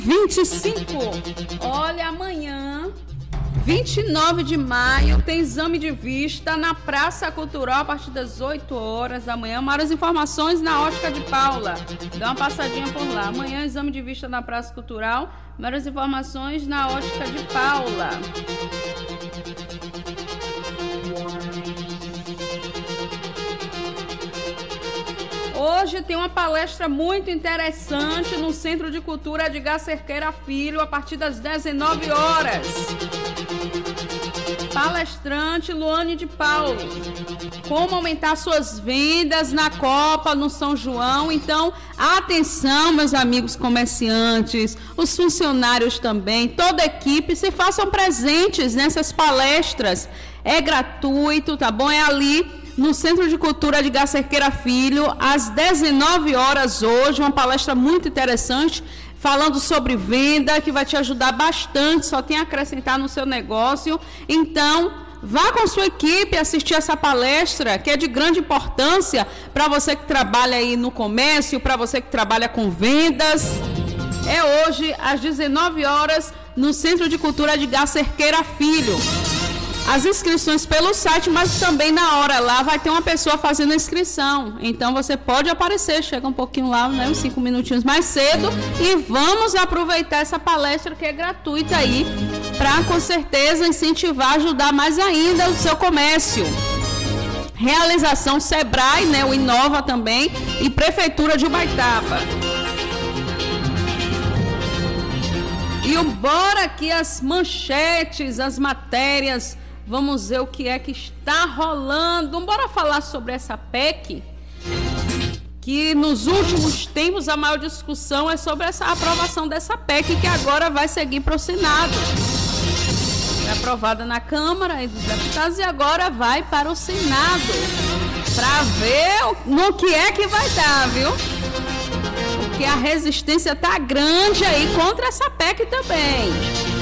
25. Olha, amanhã, 29 de maio, tem exame de vista na Praça Cultural a partir das 8 horas da manhã. Maiores informações na Ótica de Paula. Dá uma passadinha por lá. Amanhã, exame de vista na Praça Cultural. Maiores informações na Ótica de Paula. Hoje tem uma palestra muito interessante no Centro de Cultura Edgar Cerqueira Filho, a partir das 19 horas. Palestrante Luane de Paulo. Como aumentar suas vendas na Copa, no São João. Então, atenção, meus amigos comerciantes, os funcionários também, toda a equipe, se façam presentes nessas palestras. É gratuito, tá bom? É ali no Centro de Cultura Edgar Cerqueira Filho, às 19 horas hoje, uma palestra muito interessante, falando sobre venda, que vai te ajudar bastante, só tem a acrescentar no seu negócio. Então, vá com sua equipe assistir essa palestra, que é de grande importância para você que trabalha aí no comércio, para você que trabalha com vendas. É hoje, às 19 horas, no Centro de Cultura Edgar Cerqueira Filho. As inscrições pelo site, mas também na hora lá vai ter uma pessoa fazendo a inscrição. Então você pode aparecer, chega um pouquinho lá, né, uns 5 minutinhos mais cedo, e vamos aproveitar essa palestra que é gratuita aí, para com certeza incentivar, ajudar mais ainda o seu comércio. Realização Sebrae, né, o Inova também, e Prefeitura de Ubaitaba. E bora aqui as manchetes, as matérias. Vamos ver o que é que está rolando. Bora falar sobre essa PEC, que nos últimos tempos a maior discussão é sobre essa aprovação dessa PEC, que agora vai seguir para o Senado. Foi aprovada na Câmara dos Deputados e agora vai para o Senado, para ver no que é que vai dar, viu? Porque a resistência tá grande aí contra essa PEC também.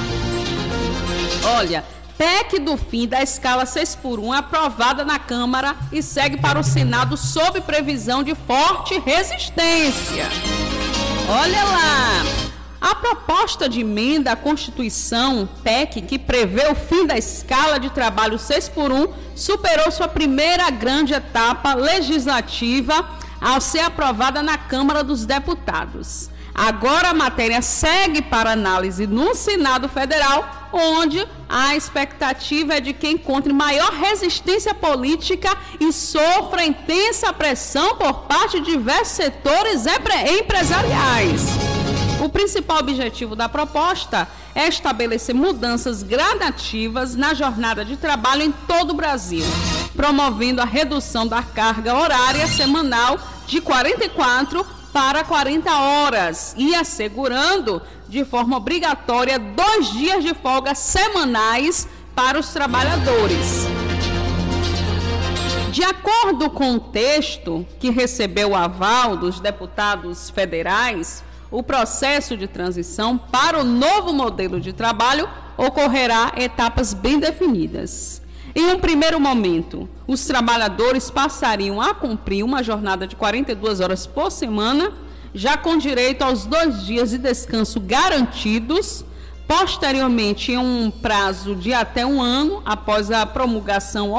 Olha, PEC do fim da escala 6x1 é aprovada na Câmara e segue para o Senado sob previsão de forte resistência. Olha lá, a proposta de emenda à Constituição, PEC, que prevê o fim da escala de trabalho 6x1, superou sua primeira grande etapa legislativa ao ser aprovada na Câmara dos Deputados. Agora a matéria segue para análise no Senado Federal, onde a expectativa é de que encontre maior resistência política e sofra intensa pressão por parte de diversos setores empresariais. O principal objetivo da proposta é estabelecer mudanças gradativas na jornada de trabalho em todo o Brasil, promovendo a redução da carga horária semanal de 44 para 40 horas e assegurando de forma obrigatória 2 dias de folga semanais para os trabalhadores. De acordo com o texto que recebeu o aval dos deputados federais, o processo de transição para o novo modelo de trabalho ocorrerá em etapas bem definidas. Em um primeiro momento, os trabalhadores passariam a cumprir uma jornada de 42 horas por semana, já com direito aos 2 dias de descanso garantidos. Posteriormente, em um prazo de até 1 ano, após a promulgação